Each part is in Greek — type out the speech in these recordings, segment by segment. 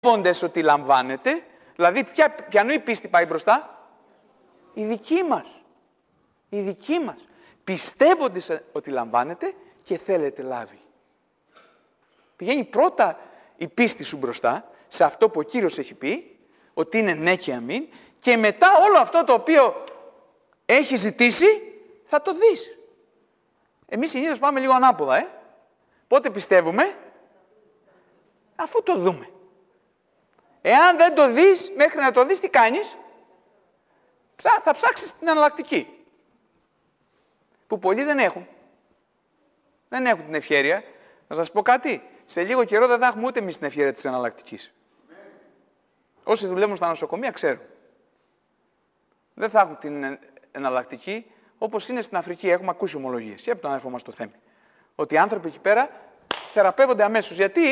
πιστεύοντες ότι λαμβάνετε, δηλαδή ποιανού η πίστη πάει μπροστά? Η δική μας. Η δική μας. Πιστεύοντες ότι λαμβάνετε και θέλετε λάβει. Πηγαίνει πρώτα η πίστη σου μπροστά, σε αυτό που ο Κύριος έχει πει, ότι είναι ναι και αμήν, και μετά όλο αυτό το οποίο έχει ζητήσει, θα το δεις. Εμείς συνήθως πάμε λίγο ανάποδα, Πότε πιστεύουμε? Αφού το δούμε. Εάν δεν το δεις, μέχρι να το δεις, τι κάνεις? Θα ψάξεις την εναλλακτική. Που πολλοί δεν έχουν. Δεν έχουν την ευχέρεια. Να σας πω κάτι. Σε λίγο καιρό δεν θα έχουμε ούτε εμείς την ευχέρεια της εναλλακτικής. Όσοι δουλεύουν στα νοσοκομεία ξέρουν. Δεν θα έχουν την εναλλακτική, όπως είναι στην Αφρική. Έχουμε ακούσει ομολογίες. Και από τον αδερφό μας το Θέμη. Ότι οι άνθρωποι εκεί πέρα θεραπεύονται αμέσως. Γιατί?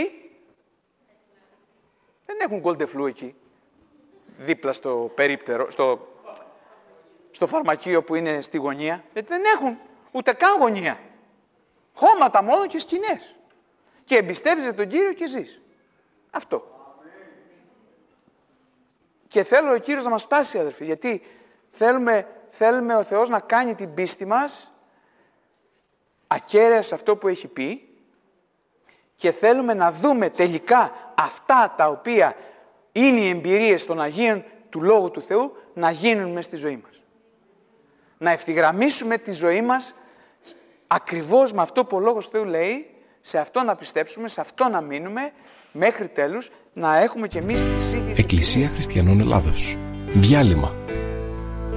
Δεν έχουν κολντεφλού εκεί. Δίπλα στο περίπτερο, στο φαρμακείο που είναι στη γωνία. Γιατί δεν έχουν ούτε καν γωνία. Χώματα μόνο και σκηνές. Και εμπιστεύεσαι τον Κύριο και ζεις. Αυτό. Και θέλω ο Κύριος να μας φτάσει, αδερφοί, γιατί θέλουμε ο Θεός να κάνει την πίστη μας ακέραια σε αυτό που έχει πει και θέλουμε να δούμε τελικά αυτά τα οποία είναι οι εμπειρίες των Αγίων του Λόγου του Θεού να γίνουν μες στη ζωή μας. Να ευθυγραμμίσουμε τη ζωή μας ακριβώς με αυτό που ο Λόγος του Θεού λέει, σε αυτό να πιστέψουμε, σε αυτό να μείνουμε, μέχρι τέλους να έχουμε κι εμείς τις ίδιες... Εκκλησία Χριστιανών Ελλάδος. Διάλειμμα.